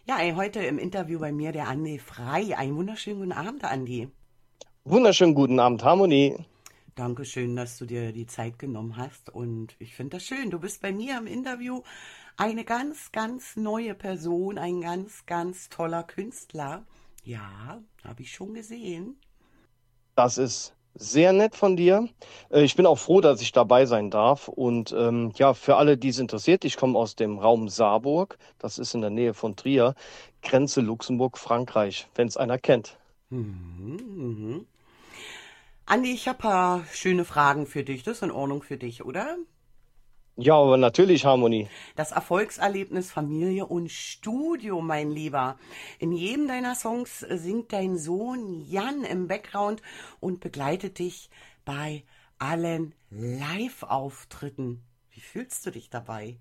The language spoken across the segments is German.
Ja, heute im Interview bei mir der Andi Frei. Einen wunderschönen guten Abend, Andi. Wunderschönen guten Abend, Harmonie. Dankeschön, dass du dir die Zeit genommen hast. Und ich finde das schön. Du bist bei mir im Interview eine ganz, ganz neue Person, ein ganz, ganz toller Künstler. Ja, habe ich schon gesehen. Das ist sehr nett von dir. Ich bin auch froh, dass ich dabei sein darf. Und ja, für alle, die es interessiert, ich komme aus dem Raum Saarburg. Das ist in der Nähe von Trier, Grenze Luxemburg, Frankreich, wenn es einer kennt. Mhm, mhm. Andi, ich habe ein paar schöne Fragen für dich. Das ist in Ordnung für dich, oder? Ja, aber natürlich Harmonie. Das Erfolgserlebnis Familie und Studio, mein Lieber. In jedem deiner Songs singt dein Sohn Jan im Background und begleitet dich bei allen Live-Auftritten. Wie fühlst du dich dabei?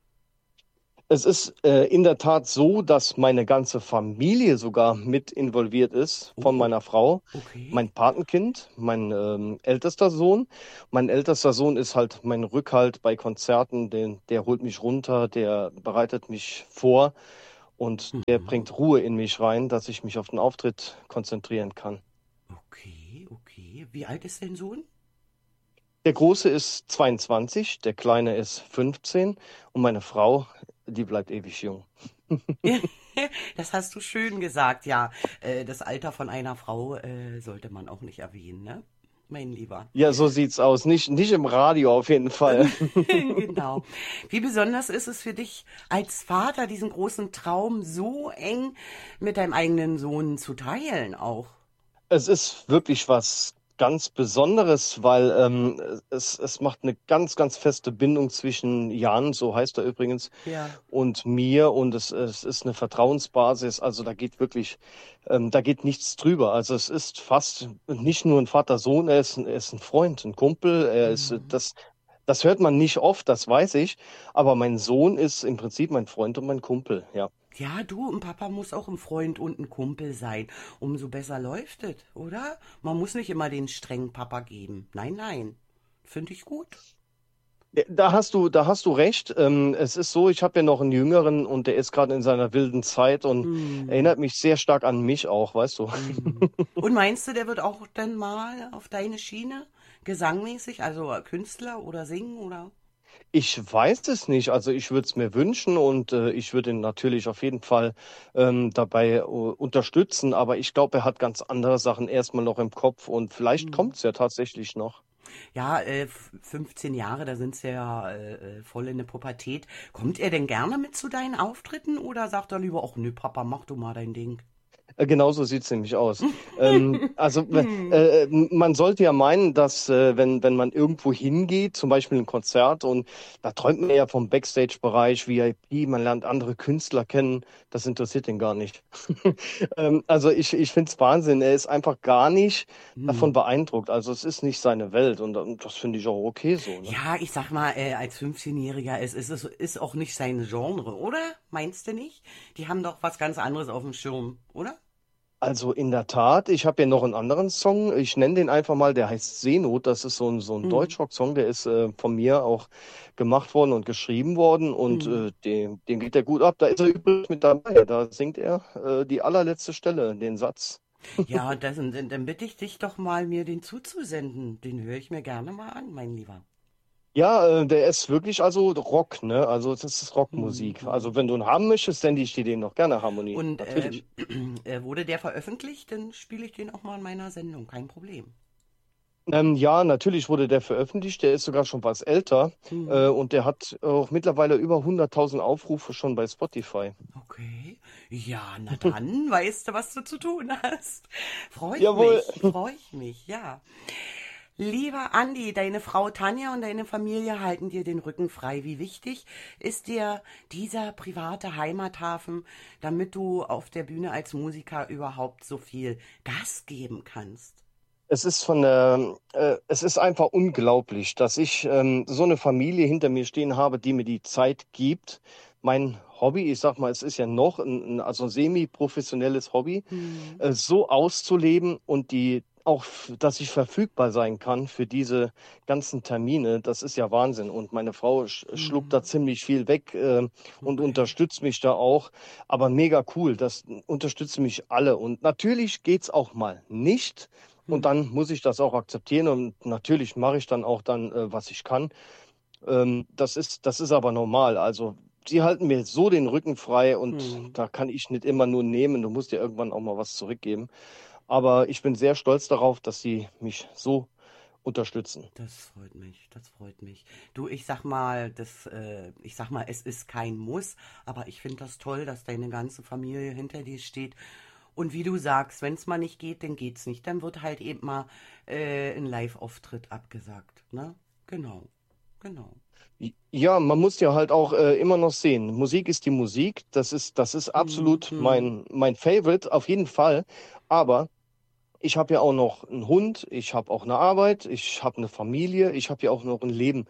Es ist in der Tat so, dass meine ganze Familie sogar mit involviert ist von Oh, meiner Frau. okay. Mein Patenkind, mein ältester Sohn. Mein ältester Sohn ist halt mein Rückhalt bei Konzerten. Der holt mich runter, der bereitet mich vor und der Mhm. bringt Ruhe in mich rein, dass ich mich auf den Auftritt konzentrieren kann. Okay, okay. Wie alt ist dein Sohn? Der Große ist 22, der Kleine ist 15 und meine Frau, die bleibt ewig jung. Das hast du schön gesagt, ja. Das Alter von einer Frau sollte man auch nicht erwähnen, ne? Mein Lieber. Ja, so sieht's aus. Nicht im Radio auf jeden Fall. Genau. Wie besonders ist es für dich als Vater, diesen großen Traum so eng mit deinem eigenen Sohn zu teilen auch? Es ist wirklich was ganz Besonderes, weil es macht eine ganz, ganz feste Bindung zwischen Jan, so heißt er übrigens, Ja. und mir und es ist eine Vertrauensbasis. Also da geht nichts drüber. Also es ist fast nicht nur ein Vater-Sohn, er ist ein Freund, ein Kumpel. Mhm. Das hört man nicht oft, das weiß ich. Aber mein Sohn ist im Prinzip mein Freund und mein Kumpel, ja. Ja, du, ein Papa muss auch ein Freund und ein Kumpel sein. Umso besser läuft es, oder? Man muss nicht immer den strengen Papa geben. Nein, nein. Finde ich gut. Da hast du recht. Es ist so, ich habe ja noch einen Jüngeren und der ist gerade in seiner wilden Zeit und Hm. erinnert mich sehr stark an mich auch, weißt du. Hm. Und meinst du, der wird auch dann mal auf deine Schiene? Gesangmäßig, also Künstler oder singen oder? Ich weiß es nicht. Also ich würde es mir wünschen und ich würde ihn natürlich auf jeden Fall dabei unterstützen. Aber ich glaube, er hat ganz andere Sachen erstmal noch im Kopf und vielleicht Hm. kommt es ja tatsächlich noch. Ja, 15 Jahre, da sind sie ja voll in der Pubertät. Kommt er denn gerne mit zu deinen Auftritten oder sagt er lieber, ach nö, Papa, mach du mal dein Ding? Genau so sieht's nämlich aus. Hm. Man sollte ja meinen, dass wenn man irgendwo hingeht, zum Beispiel ein Konzert, und da träumt man ja vom Backstage-Bereich, VIP, man lernt andere Künstler kennen, das interessiert ihn gar nicht. Ich finde es Wahnsinn, er ist einfach gar nicht Hm. davon beeindruckt. Also es ist nicht seine Welt und das finde ich auch okay so, ne? Ja, ich sag mal, als 15-Jähriger ist auch nicht sein Genre, oder? Meinst du nicht? Die haben doch was ganz anderes auf dem Schirm, oder? Also in der Tat, ich habe ja noch einen anderen Song. Ich nenne den einfach mal, der heißt Seenot. Das ist so ein Hm. Deutschrock-Song, der ist von mir auch gemacht worden und geschrieben worden und Hm. dem geht der gut ab. Da ist er übrigens mit dabei. Da singt er die allerletzte Stelle, den Satz. Ja, dann bitte ich dich doch mal, mir den zuzusenden. Den höre ich mir gerne mal an, mein Lieber. Ja, der ist wirklich also Rock, ne? Also das ist Hm, Rockmusik. hm. Also wenn du ihn haben möchtest, sende ich dir den noch gerne, Harmonie. Und Natürlich. wurde der veröffentlicht, dann spiele ich den auch mal in meiner Sendung, kein Problem. Ja, natürlich wurde der veröffentlicht. Der ist sogar schon was älter Hm. und der hat auch mittlerweile über 100.000 Aufrufe schon bei Spotify. Okay. Ja, na dann weißt du, was du zu tun hast. Jawohl. Freue ich mich, ja. Lieber Andi, deine Frau Tanja und deine Familie halten dir den Rücken frei. Wie wichtig ist dir dieser private Heimathafen, damit du auf der Bühne als Musiker überhaupt so viel Gas geben kannst? Es ist einfach unglaublich, dass ich so eine Familie hinter mir stehen habe, die mir die Zeit gibt. Mein Hobby, ich sag mal, es ist ja noch also ein semi-professionelles Hobby, Hm. so auszuleben und die auch, dass ich verfügbar sein kann für diese ganzen Termine, das ist ja Wahnsinn. Und meine Frau schluckt da Hm, ziemlich viel weg, und okay. unterstützt mich da auch. Aber mega cool, das unterstützen mich alle. Und natürlich geht's auch mal nicht. Und Hm, dann muss ich das auch akzeptieren. Und natürlich mache ich dann auch dann, was ich kann. Das ist aber normal. Also, sie halten mir so den Rücken frei und hm. da kann ich nicht immer nur nehmen. Du musst ja irgendwann auch mal was zurückgeben. Aber ich bin sehr stolz darauf, dass sie mich so unterstützen. Das freut mich, das freut mich. Du, ich sag mal, es ist kein Muss, aber ich finde das toll, dass deine ganze Familie hinter dir steht. Und wie du sagst, wenn es mal nicht geht, dann geht's nicht. Dann wird halt eben mal ein Live-Auftritt abgesagt, ne? Genau, genau. Ja, man muss ja halt auch immer noch sehen. Musik ist die Musik. Das ist Hm, absolut hm. mein Favorite, auf jeden Fall. Aber ich habe ja auch noch einen Hund, ich habe auch eine Arbeit, ich habe eine Familie, ich habe ja auch noch ein Leben.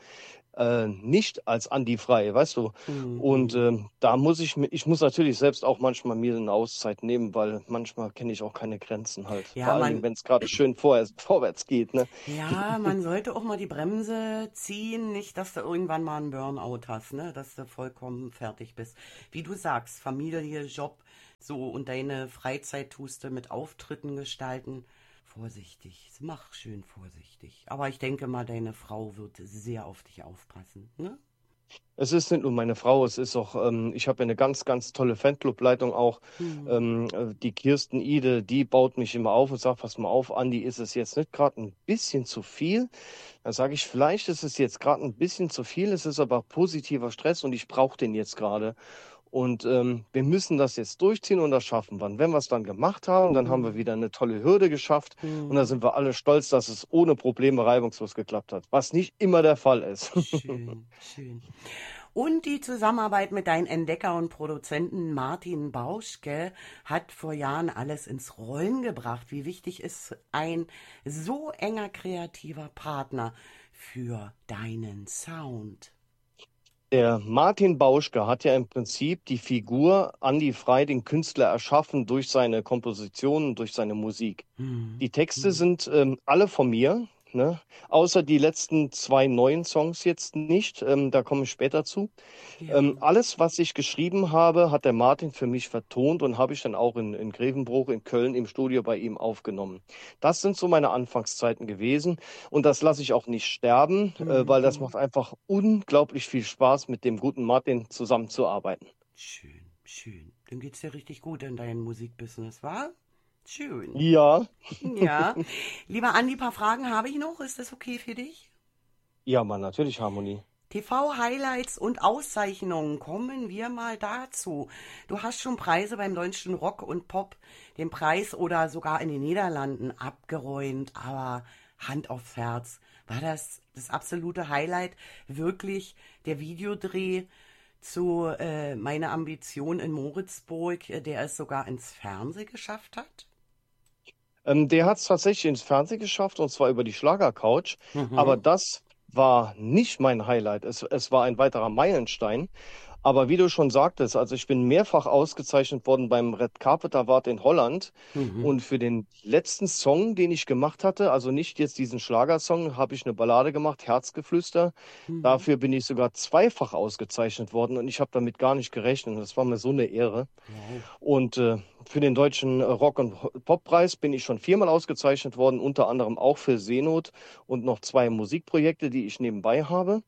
Nicht als Andi frei, weißt du. Und Mhm. da muss ich muss natürlich selbst auch manchmal mir eine Auszeit nehmen, weil manchmal kenne ich auch keine Grenzen halt. Vor Ja, allen Dingen, man, wenn es gerade schön vorwärts geht, ne? ja, man sollte auch mal die Bremse ziehen, nicht, dass du irgendwann mal einen Burnout hast, ne, dass du vollkommen fertig bist. Wie du sagst, Familie, Job, so und deine Freizeit tust du mit Auftritten gestalten. Vorsichtig, mach schön vorsichtig. Aber ich denke mal, deine Frau wird sehr auf dich aufpassen, ne? Es ist nicht nur meine Frau, es ist auch, ich habe ja eine ganz, ganz tolle Fanclub-Leitung auch. Hm. Die Kirsten Ide, die baut mich immer auf und sagt, pass mal auf, Andi, ist es jetzt nicht gerade ein bisschen zu viel? Dann sage ich, vielleicht ist es jetzt gerade ein bisschen zu viel, es ist aber positiver Stress und ich brauche den jetzt gerade. Und wir müssen das jetzt durchziehen und das schaffen wir. Und wenn wir es dann gemacht haben, dann haben wir Hm. wieder eine tolle Hürde geschafft und da Hm. sind wir alle stolz, dass es ohne Probleme reibungslos geklappt hat, was nicht immer der Fall ist. Schön, schön. Und die Zusammenarbeit mit deinem Entdecker und Produzenten Martin Bauschke hat vor Jahren alles ins Rollen gebracht. Wie wichtig ist ein so enger kreativer Partner für deinen Sound? Der Martin Bauschke hat ja im Prinzip die Figur Andy Frey, den Künstler, erschaffen durch seine Kompositionen, durch seine Musik. Hm, Die Texte hm, sind alle von mir, ne? Außer die letzten zwei neuen Songs jetzt nicht. Da komme ich später zu. ja. Alles, was ich geschrieben habe, hat der Martin für mich vertont und habe ich dann auch in Grevenbroich in Köln im Studio bei ihm aufgenommen. Das sind so meine Anfangszeiten gewesen und das lasse ich auch nicht sterben, Hm, weil das hm. macht einfach unglaublich viel Spaß, mit dem guten Martin zusammenzuarbeiten. Schön, schön. Dann geht's dir richtig gut in deinem Musikbusiness, wa? Schön. Ja, Ja. Lieber Andi, paar Fragen habe ich noch. Ist das okay für dich? ja, Mann, natürlich Harmonie. TV-Highlights und Auszeichnungen, kommen wir mal dazu. Du hast schon Preise beim Deutschen Rock und Pop, den Preis oder sogar in den Niederlanden abgeräumt, aber Hand aufs Herz, war das absolute Highlight wirklich der Videodreh zu Meine Ambition in Moritzburg, der es sogar ins Fernsehen geschafft hat? Der hat es tatsächlich ins Fernsehen geschafft und zwar über die Schlagercouch, aber Mhm. das war nicht mein Highlight. Es war ein weiterer Meilenstein. Aber wie du schon sagtest, also ich bin mehrfach ausgezeichnet worden beim Red Carpet Award in Holland. Mhm. Und für den letzten Song, den ich gemacht hatte, also nicht jetzt diesen Schlagersong, habe ich eine Ballade gemacht, Herzgeflüster. Mhm. Dafür bin ich sogar zweifach ausgezeichnet worden und ich habe damit gar nicht gerechnet. Das war mir so eine Ehre. Wow. Und für den deutschen Rock- und Poppreis bin ich schon viermal ausgezeichnet worden, unter anderem auch für Seenot und noch zwei Musikprojekte, die ich nebenbei habe.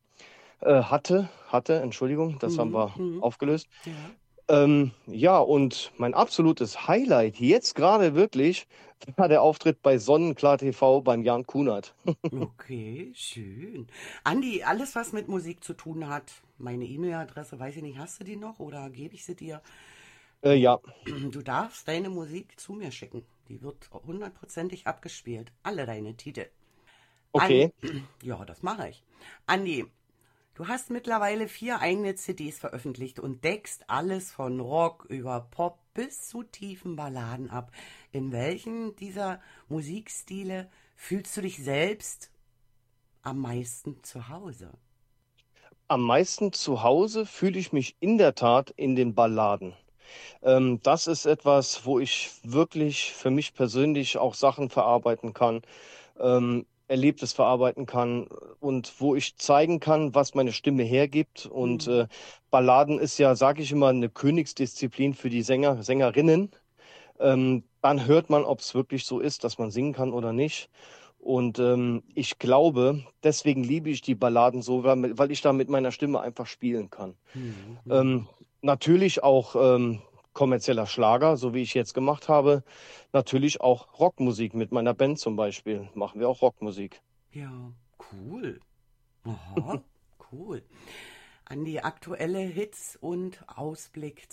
Entschuldigung, das haben Mhm. wir Mhm. aufgelöst. Ja. Ja, und mein absolutes Highlight jetzt gerade wirklich war der Auftritt bei Sonnenklar TV beim Jan Kunert. Okay, schön. Andi, alles, was mit Musik zu tun hat, meine E-Mail-Adresse, weiß ich nicht, hast du die noch oder gebe ich sie dir? Du, Ja, du darfst deine Musik zu mir schicken. Die wird hundertprozentig abgespielt. Alle deine Titel. An, okay. ja, das mache ich. Andi, du hast mittlerweile 4 eigene CDs veröffentlicht und deckst alles von Rock über Pop bis zu tiefen Balladen ab. In welchen dieser Musikstile fühlst du dich selbst am meisten zu Hause? Am meisten zu Hause fühle ich mich in der Tat in den Balladen. Das ist etwas, wo ich wirklich für mich persönlich auch Sachen verarbeiten kann, Erlebtes verarbeiten kann und wo ich zeigen kann, was meine Stimme hergibt. Und Hm. Balladen ist ja, sage ich immer, eine Königsdisziplin für die Sänger, Sängerinnen. Dann hört man, ob es wirklich so ist, dass man singen kann oder nicht. Und ich glaube, deswegen liebe ich die Balladen so, weil ich da mit meiner Stimme einfach spielen kann. Hm. Hm. Ähm, Natürlich auch kommerzieller Schlager, so wie ich jetzt gemacht habe. Natürlich auch Rockmusik mit meiner Band zum Beispiel. Machen wir auch Rockmusik. Ja, cool. Aha, cool. An die aktuelle Hits und Ausblick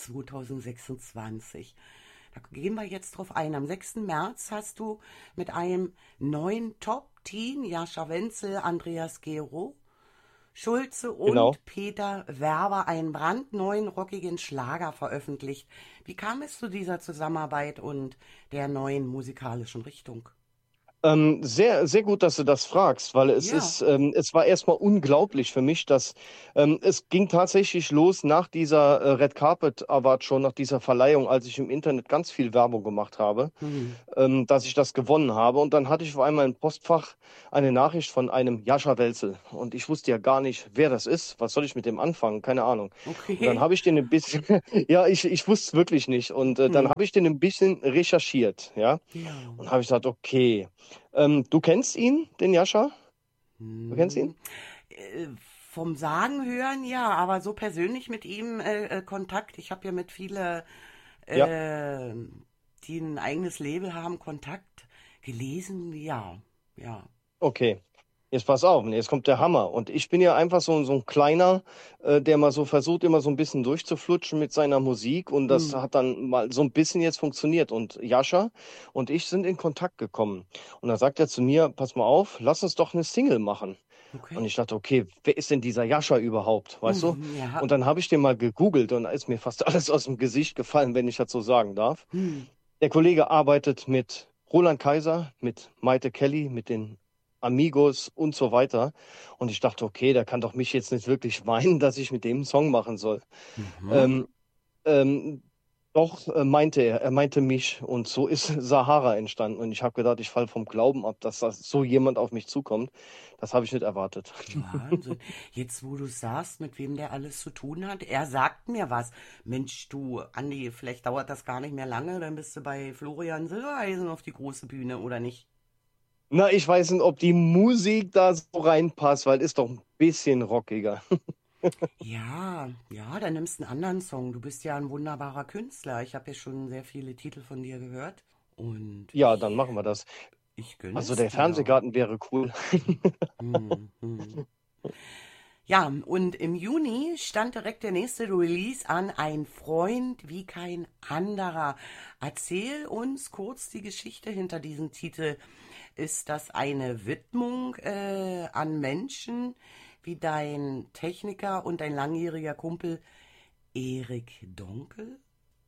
2026. Da gehen wir jetzt drauf ein. Am 6. März hast du mit einem neuen Top-Team, Jascha Wenzel, Andreas Gero, Schulze Genau. und Peter Werber, einen brandneuen rockigen Schlager veröffentlicht. Wie kam es zu dieser Zusammenarbeit und der neuen musikalischen Richtung? Sehr, sehr gut, dass du das fragst, weil Ja. es war erstmal unglaublich für mich, dass es ging tatsächlich los nach dieser Red Carpet Award Show, nach dieser Verleihung, als ich im Internet ganz viel Werbung gemacht habe, Hm. dass ich das gewonnen habe. Und dann hatte ich auf einmal im Postfach eine Nachricht von einem Jascha Welzel. Und ich wusste ja gar nicht, wer das ist. Was soll ich mit dem anfangen? Keine Ahnung. Und dann Okay. habe ich den ein bisschen, ja, ich wusste es wirklich nicht. Und dann Hm. habe ich den ein bisschen recherchiert, ja. Ja. Und habe ich gesagt, okay. Du kennst ihn, den Jascha? Du kennst ihn? Hm. Äh, Vom Sagen hören ja, aber so persönlich mit ihm Kontakt. Ich habe ja mit vielen, Ja, äh, die ein eigenes Label haben, Kontakt gelesen. Ja, ja. okay. Jetzt pass auf, und jetzt kommt der Hammer. Und ich bin ja einfach so ein kleiner, der mal so versucht, immer so ein bisschen durchzuflutschen mit seiner Musik. Und das Hm. hat dann mal so ein bisschen jetzt funktioniert. Und Jascha und ich sind in Kontakt gekommen. Und da sagt er zu mir, pass mal auf, lass uns doch eine Single machen. Und Okay. ich dachte, okay, wer ist denn dieser Jascha überhaupt, weißt du? Hm. Ja. Und dann habe ich den mal gegoogelt und da ist mir fast alles aus dem Gesicht gefallen, wenn ich das so sagen darf. Hm. Der Kollege arbeitet mit Roland Kaiser, mit Maite Kelly, mit den Amigos und so weiter. Und ich dachte, okay, der kann doch mich jetzt nicht wirklich meinen, dass ich mit dem einen Song machen soll. Mhm. Ähm, ähm, doch, meinte er, er meinte mich. Und so ist Sahara entstanden. Und ich habe gedacht, ich falle vom Glauben ab, dass das so jemand auf mich zukommt. Das habe ich nicht erwartet. Wahnsinn. Jetzt, wo du sagst, mit wem der alles zu tun hat, er sagt mir was. Mensch, du, Andi, vielleicht dauert das gar nicht mehr lange, dann bist du bei Florian Silbereisen auf die große Bühne, oder nicht? Na, ich weiß nicht, ob die Musik da so reinpasst, weil ist doch ein bisschen rockiger. Ja, ja, dann nimmst du einen anderen Song. Du bist ja ein wunderbarer Künstler. Ich habe ja schon sehr viele Titel von dir gehört und Ja, dann machen wir das. ich gönne Also es der dir. Fernsehgarten wäre cool. Hm, hm. Ja, und im Juni stand direkt der nächste Release an, Ein Freund wie kein anderer. Erzähl uns kurz die Geschichte hinter diesem Titel. Ist das eine Widmung an Menschen wie dein Techniker und dein langjähriger Kumpel Erik Donkel?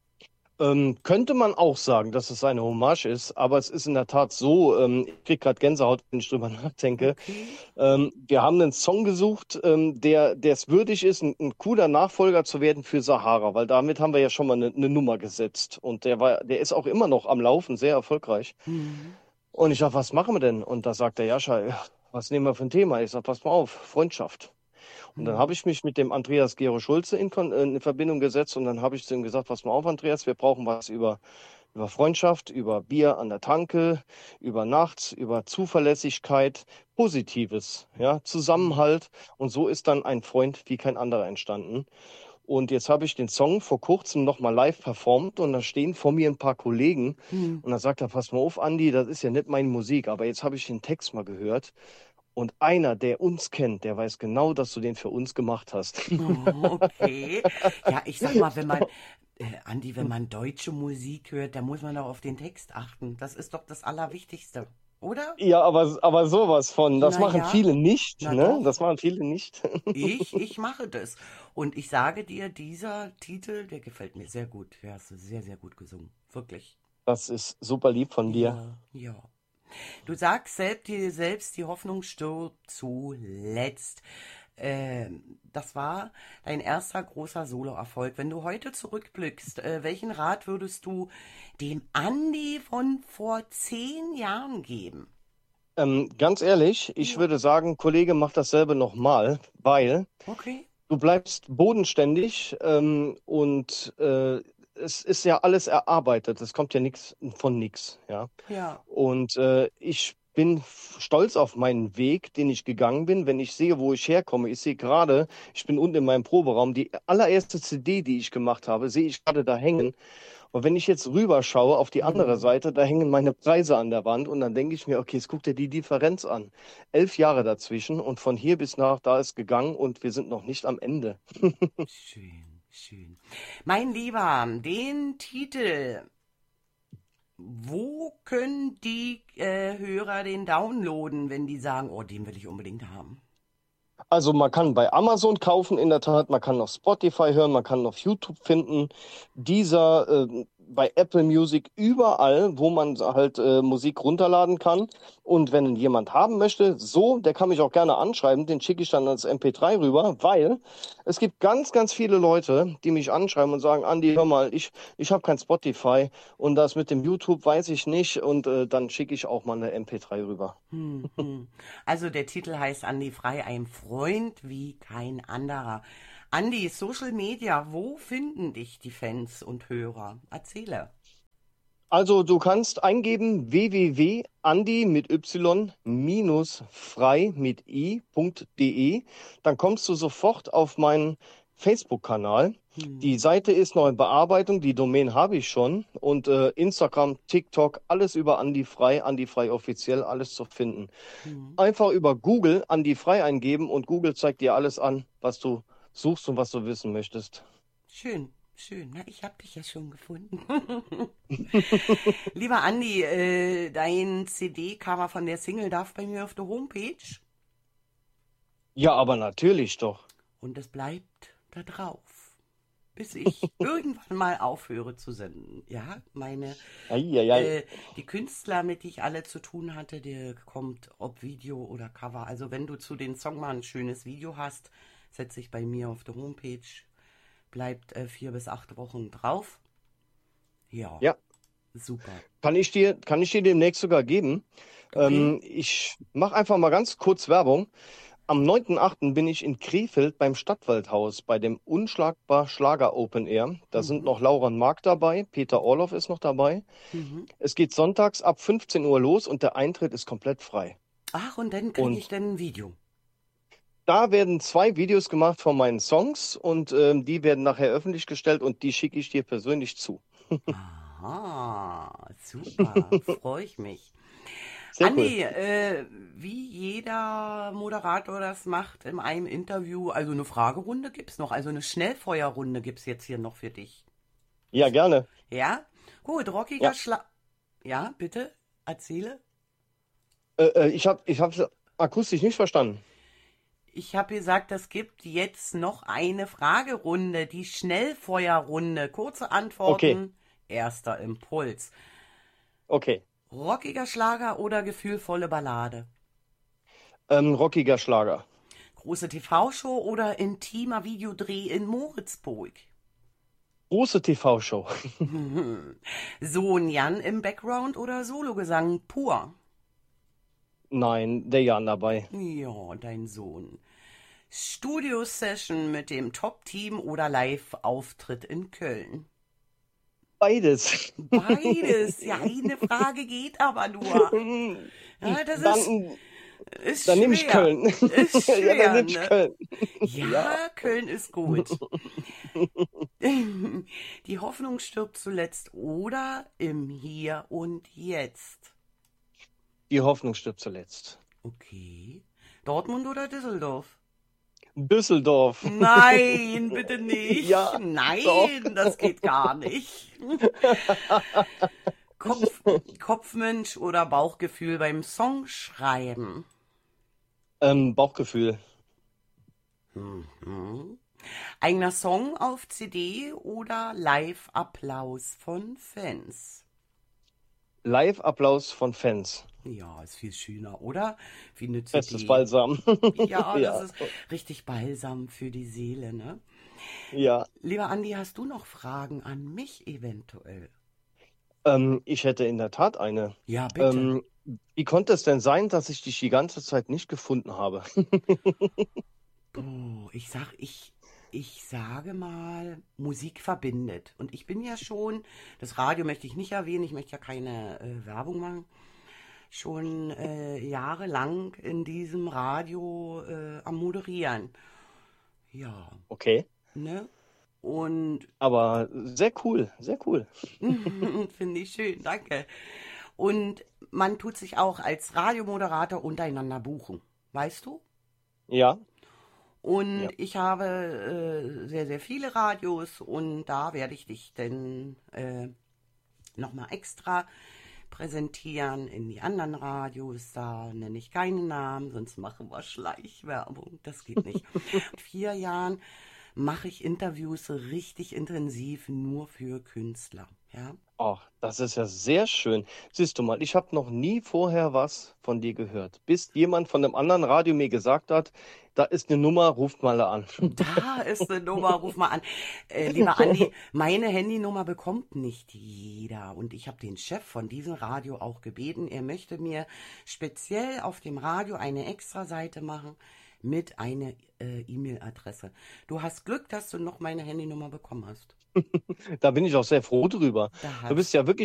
Könnte man auch sagen, dass es eine Hommage ist, aber es ist in der Tat so, ich kriege gerade Gänsehaut, wenn ich drüber nachdenke. Okay. Wir haben einen Song gesucht, der es würdig ist, ein cooler Nachfolger zu werden für Sahara, weil damit haben wir ja schon mal eine Nummer gesetzt. Und der ist auch immer noch am Laufen, sehr erfolgreich. Hm. Und ich sage, was machen wir denn? Und da sagt der Jascha, ja, was nehmen wir für ein Thema? Ich sage, pass mal auf, Freundschaft. Und dann habe Hm. ich mich mit dem Andreas Gero Schulze in Verbindung gesetzt und dann habe ich zu ihm gesagt, pass mal auf, Andreas, wir brauchen was über Freundschaft, über Bier an der Tanke, über Nachts, über Zuverlässigkeit, Positives, ja, Hm. Zusammenhalt. Und so ist dann ein Freund wie kein anderer entstanden. Und jetzt habe ich den Song vor kurzem nochmal live performt und da stehen vor mir ein paar Kollegen Hm. und da sagt er, pass mal auf, Andi, das ist ja nicht meine Musik, aber jetzt habe ich den Text mal gehört und einer, der uns kennt, der weiß genau, dass du den für uns gemacht hast. Oh, okay. Ja, ich sag mal, Andi, wenn man deutsche Musik hört, da muss man doch auf den Text achten. Das ist doch das Allerwichtigste, oder? Ja, aber sowas von, das machen Naja, viele nicht, na ne? Das doch. machen viele nicht. Ich mache das. Und ich sage dir, dieser Titel, der gefällt mir sehr gut. Der hast du sehr, sehr gut gesungen. Wirklich. Das ist super lieb von dir. Ja, ja. Du sagst selbst, dir selbst, die Hoffnung stirbt zuletzt. Das war dein erster großer Soloerfolg. Wenn du heute zurückblickst, welchen Rat würdest du dem Andi von vor 10 Jahren geben? Ganz ehrlich, ich Ja. würde sagen, Kollege, mach dasselbe nochmal, weil Okay. du bleibst bodenständig und es ist ja alles erarbeitet. Es kommt ja nichts von nichts, ja. Ja. Und ich bin stolz auf meinen Weg, den ich gegangen bin. Wenn ich sehe, wo ich herkomme, ich sehe gerade, ich bin unten in meinem Proberaum, die allererste CD, die ich gemacht habe, sehe ich gerade da hängen. Und wenn ich jetzt rüberschaue auf die andere Hm. Seite, da hängen meine Preise an der Wand und dann denke ich mir, okay, jetzt guck dir die Differenz an. 11 Jahre dazwischen und von hier bis nach da ist gegangen und wir sind noch nicht am Ende. Schön, schön. Mein Lieber, den Titel, wo können die Hörer den downloaden, wenn die sagen, oh, den will ich unbedingt haben? Also man kann bei Amazon kaufen, in der Tat, man kann auf Spotify hören, man kann auf YouTube finden, dieser bei Apple Music, überall, wo man halt Musik runterladen kann. Und wenn ihn jemand haben möchte, so, der kann mich auch gerne anschreiben, den schicke ich dann als MP3 rüber, weil es gibt ganz, ganz viele Leute, die mich anschreiben und sagen, Andi, hör mal, ich habe kein Spotify und das mit dem YouTube weiß ich nicht und dann schicke ich auch mal eine MP3 rüber. Hm, hm. Also der Titel heißt Andi Frei, ein Freund wie kein anderer. Andi, Social Media, wo finden dich die Fans und Hörer? Erzähle. Also du kannst eingeben www.andi mit y frei mit i.de. Dann kommst du sofort auf meinen Facebook-Kanal. Die Hm, Seite ist noch in Bearbeitung, die Domain habe ich schon. Und Instagram, TikTok, alles über Andi Frei offiziell, alles zu finden. hm. Einfach über Google Andi Frei eingeben und Google zeigt dir alles an, was du suchst und was du wissen möchtest. Schön, schön. Na, ich habe dich ja schon gefunden. Lieber Andi, dein CD-Cover von der Single darf bei mir auf der Homepage Ja, aber natürlich doch. und es bleibt da drauf, bis ich irgendwann mal aufhöre zu senden. Ja, Eieiei. äh, die Künstler, mit die ich alle zu tun hatte, der kommt ob Video oder Cover. Also wenn du zu den Song mal ein schönes Video hast, setze ich bei mir auf der Homepage, bleibt 4 bis 8 Wochen drauf. Ja, Ja. super. Kann ich dir demnächst sogar geben. Okay. Ich mache einfach mal ganz kurz Werbung. Am 9.8. bin ich in Krefeld beim Stadtwaldhaus bei dem Unschlagbar Schlager Open Air. Da sind Mhm. noch Laura und Mark dabei, Peter Orloff ist noch dabei. Mhm. Es geht sonntags ab 15 Uhr los und der Eintritt ist komplett frei. Ach, und dann kriege ich Und dann ein Video. da werden 2 Videos gemacht von meinen Songs und die werden nachher öffentlich gestellt und die schicke ich dir persönlich zu. Aha, super, freue ich mich. Sehr cool. Andi, wie jeder Moderator das macht in einem Interview, also eine Fragerunde gibt's noch, also eine Schnellfeuerrunde gibt's jetzt hier noch für dich. Ja, gerne. Ja? Gut, rockiger Ja. Schlag. Ja, bitte, erzähle. Ich hab akustisch nicht verstanden. Ich habe gesagt, es gibt jetzt noch eine Fragerunde, die Schnellfeuerrunde. Kurze Okay, Antworten, erster Impuls. okay. Rockiger Schlager oder gefühlvolle Ballade? Rockiger Schlager. Große TV-Show oder intimer Videodreh in Moritzburg? Große TV-Show. Sohn Jan im Background oder Sologesang pur? Nein, der Jan dabei. Ja, dein Sohn. Studio-Session mit dem Top-Team oder Live-Auftritt in Köln? Beides. Beides. Ja, eine Frage geht aber nur. Ja, das Dann, ist dann nehme ich schwer. Köln. Ist Ja, dann schwer, nehme ich ne? Köln. Ja. Ja, Köln ist gut. Die Hoffnung stirbt zuletzt oder im Hier und Jetzt. Die Hoffnung stirbt zuletzt. Okay. Dortmund oder Düsseldorf? Düsseldorf. Nein, bitte nicht. Ja, doch. Nein, das geht gar nicht. Kopf, Kopfmensch oder Bauchgefühl beim Songschreiben? Bauchgefühl. Mhm. Eigener Song auf CD oder Live-Applaus von Fans? Live-Applaus von Fans. Ja, ist viel schöner, oder? Wie eine Festes CD. Balsam. Ja, das Ja, ist richtig Balsam für die Seele, ne? ja. Lieber Andi, hast du noch Fragen an mich eventuell? Ich hätte in der Tat eine. Ja, bitte. Ähm, Wie konnte es denn sein, dass ich dich die ganze Zeit nicht gefunden habe? Puh, ich sage mal, Musik verbindet. Und ich bin ja schon, das Radio möchte ich nicht erwähnen, ich möchte ja keine Werbung machen, schon jahrelang in diesem Radio am Moderieren. Ja, Okay, ne? Und aber sehr cool, sehr cool. finde ich schön, danke. Und man tut sich auch als Radiomoderator untereinander buchen, weißt du? Ja, Und ja. ich habe sehr, sehr viele Radios und da werde ich dich dann nochmal extra präsentieren in die anderen Radios. Da nenne ich keinen Namen, sonst machen wir Schleichwerbung. Das geht nicht. In 4 Jahren mache ich Interviews richtig intensiv nur für Künstler. Ja. Ach, das ist ja sehr schön. Siehst du mal, ich habe noch nie vorher was von dir gehört, bis jemand von einem anderen Radio mir gesagt hat, da ist eine Nummer, ruft mal an. Da ist eine Nummer, ruf mal an. Lieber Andi, meine Handynummer bekommt nicht jeder. Und ich habe den Chef von diesem Radio auch gebeten, er möchte mir speziell auf dem Radio eine Extra-Seite machen mit einer E-Mail-Adresse. Du hast Glück, dass du noch meine Handynummer bekommen hast. Da bin ich auch sehr froh drüber. Da Du bist hast ja du. wirklich